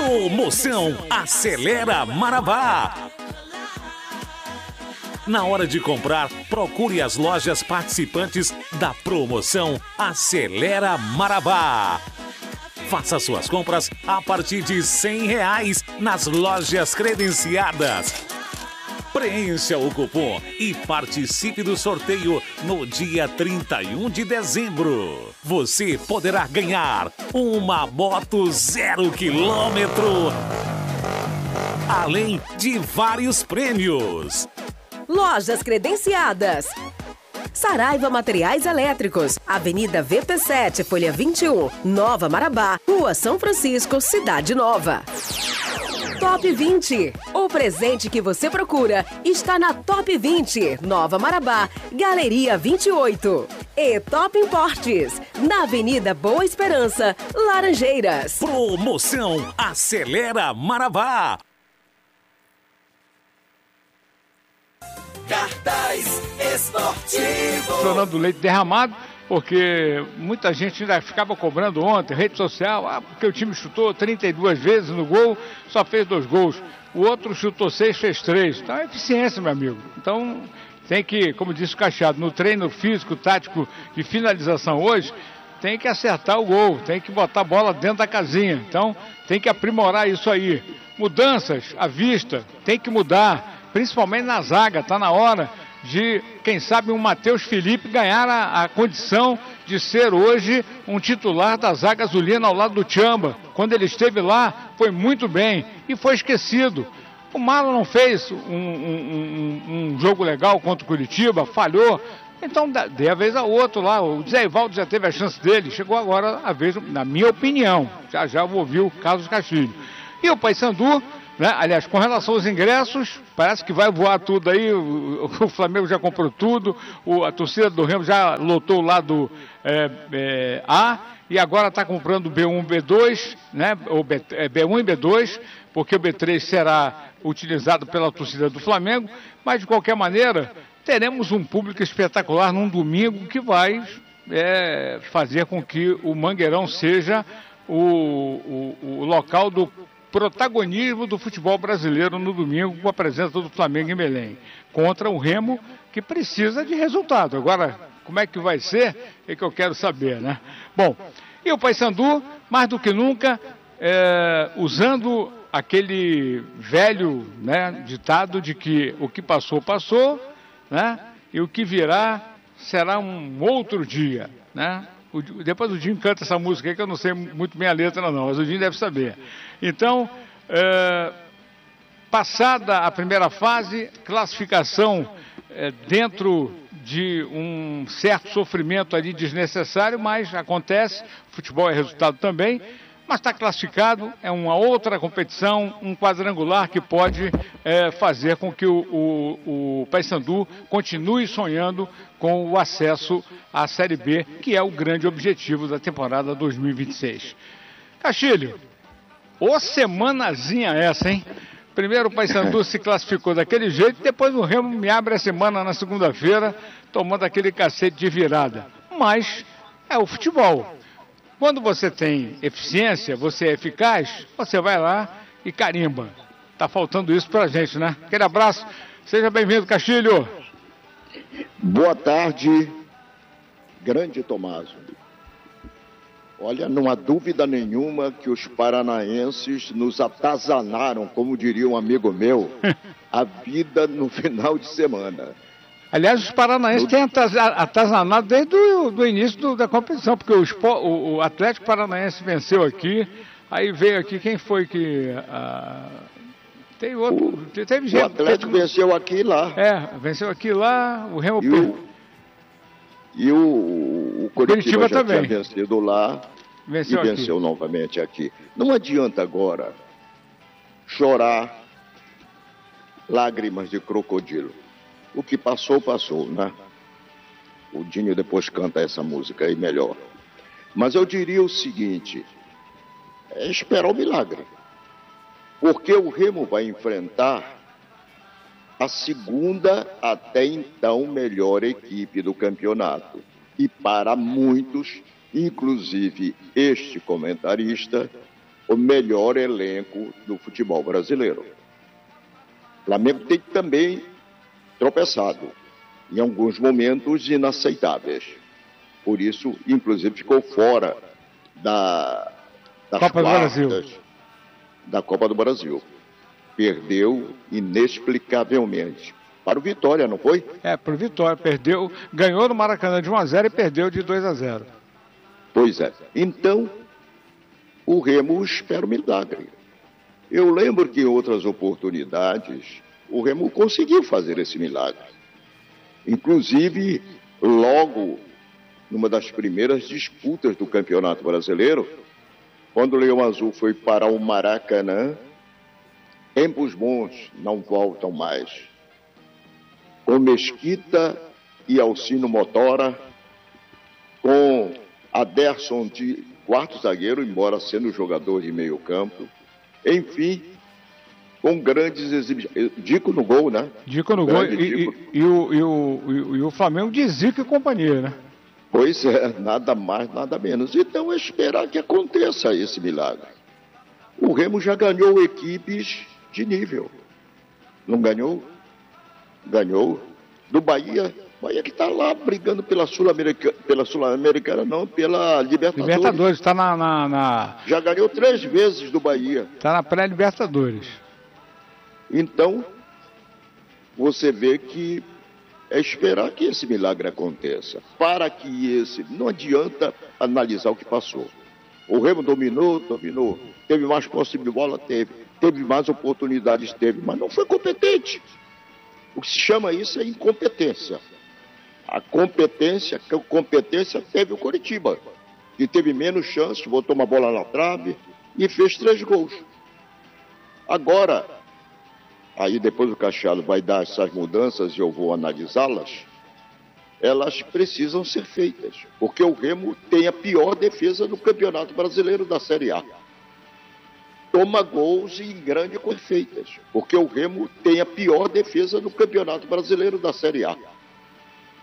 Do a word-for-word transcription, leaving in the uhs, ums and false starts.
Promoção Acelera Marabá. Na hora de comprar, procure as lojas participantes da promoção Acelera Marabá. Faça suas compras a partir de cem reais nas lojas credenciadas. Preencha o cupom e participe do sorteio no dia trinta e um de dezembro. Você poderá ganhar uma moto zero quilômetro, além de vários prêmios. Lojas credenciadas: Saraiva Materiais Elétricos, Avenida V P sete, Folha vinte e um, Nova Marabá, Rua São Francisco, Cidade Nova. Top vinte. O presente que você procura está na Top vinte, Nova Marabá, Galeria vinte e oito. E Top Importes, na Avenida Boa Esperança, Laranjeiras. Promoção Acelera Marabá. Cartaz Esportivo. Fernando Leite derramado, porque muita gente ainda ficava cobrando ontem, rede social, ah, porque o time chutou trinta e duas vezes no gol, só fez dois gols. O outro chutou seis, fez três. Então é eficiência, meu amigo. Então tem que, como disse o Cacheado, no treino físico, tático de finalização hoje, tem que acertar o gol, tem que botar a bola dentro da casinha. Então tem que aprimorar isso aí. Mudanças à vista, tem que mudar. Principalmente na zaga, está na hora de, quem sabe, um Matheus Felipe ganhar a, a condição de ser hoje um titular da zaga azulina ao lado do Tchamba. Quando ele esteve lá, foi muito bem e foi esquecido. O Marlon não fez um, um, um, um jogo legal contra o Curitiba, falhou. Então, dê a vez a outro lá. O Zé Ivaldo já teve a chance dele, chegou agora a vez, na minha opinião. Já já vou ouvir o Carlos Castilho. E o Paysandu, né? Aliás, com relação aos ingressos, parece que vai voar tudo aí, o, o Flamengo já comprou tudo, o, a torcida do Remo já lotou o lado é, é, A, e agora está comprando B um, B dois, né? O B, é, B um e B dois, porque o B três será utilizado pela torcida do Flamengo, mas de qualquer maneira, teremos um público espetacular num domingo que vai é, fazer com que o Mangueirão seja o, o, o local do protagonismo do futebol brasileiro no domingo, com a presença do Flamengo em Belém, contra o Remo, que precisa de resultado. Agora, como é que vai ser, é que eu quero saber, né? Bom, e o Paysandu, mais do que nunca, é, usando aquele velho, né, ditado de que o que passou, passou, né? E o que virá será um outro dia, né? O, depois o Dinho canta essa música aí, que eu não sei muito bem a letra não, mas o Dinho deve saber. Então, é, passada a primeira fase, classificação é, dentro de um certo sofrimento ali desnecessário, mas acontece, futebol é resultado também, mas está classificado, é uma outra competição, um quadrangular que pode é, fazer com que o, o, o Paysandu continue sonhando com o acesso à Série B, que é o grande objetivo da temporada dois mil e vinte e seis. Castilho, ô semanazinha essa, hein? Primeiro o Paysandu se classificou daquele jeito, depois o Remo me abre a semana na segunda-feira, tomando aquele cacete de virada. Mas é o futebol. Quando você tem eficiência, você é eficaz, você vai lá e carimba. Tá faltando isso pra gente, né? Aquele abraço, seja bem-vindo, Castilho. Boa tarde, grande Tomaso. Olha, não há dúvida nenhuma que os paranaenses nos atazanaram, como diria um amigo meu, a vida no final de semana. Aliás, os paranaenses no... têm atazanado desde o do início do, da competição, porque o, o, o Atlético Paranaense venceu aqui, aí veio aqui, quem foi que... Uh, tem outro... O, teve gente, o Atlético teve... venceu aqui e lá. É, venceu aqui e lá, o Remo... E o, e o, o Curitiba, Curitiba já também tinha vencido lá venceu e venceu aqui. Novamente aqui. Não adianta agora chorar lágrimas de crocodilo. O que passou, passou, né? O Dinho depois canta essa música aí melhor. Mas eu diria o seguinte, é esperar o milagre. Porque o Remo vai enfrentar a segunda, até então, melhor equipe do campeonato. E para muitos, inclusive este comentarista, o melhor elenco do futebol brasileiro. O Flamengo tem também tropeçado em alguns momentos inaceitáveis. Por isso, inclusive, ficou fora da, das Copa do Brasil. da Copa do Brasil. Perdeu inexplicavelmente. Para o Vitória, não foi? É, para o Vitória. Perdeu, ganhou no Maracanã de um a zero e perdeu de dois a zero. Pois é. Então, o Remo espera o milagre. Eu lembro que em outras oportunidades, o Remo conseguiu fazer esse milagre. Inclusive, logo numa das primeiras disputas do Campeonato Brasileiro, quando o Leão Azul foi para o Maracanã, tempos bons não voltam mais. Com Mesquita e Alcino Motora, com Aderson de quarto zagueiro, embora sendo jogador de meio campo, enfim, com grandes exibições. Dico no gol, né? Dico no gol e, e, e, o, e, o, e o Flamengo de Zico e companhia, né? Pois é, nada mais, nada menos. Então é esperar que aconteça esse milagre. O Remo já ganhou equipes de nível. Não ganhou? Ganhou. Do Bahia, Bahia que está lá brigando pela Sul-Americana, pela Sul-Americana não, pela Libertadores. Libertadores, está na, na, na... Já ganhou três vezes do Bahia. Está na pré-Libertadores. Então, você vê que é esperar que esse milagre aconteça. Para que esse... Não adianta analisar o que passou. O Remo dominou, dominou. Teve mais posse de bola? Teve. Teve mais oportunidades? Teve. Mas não foi competente. O que se chama isso é incompetência. A competência, a competência teve o Coritiba, que teve menos chance, botou uma bola na trave e fez três gols. Agora, aí depois o Cachalo vai dar essas mudanças e eu vou analisá-las, elas precisam ser feitas, porque o Remo tem a pior defesa do Campeonato Brasileiro da Série A. Toma gols em grandes perfeitas, porque o Remo tem a pior defesa do Campeonato Brasileiro da Série A.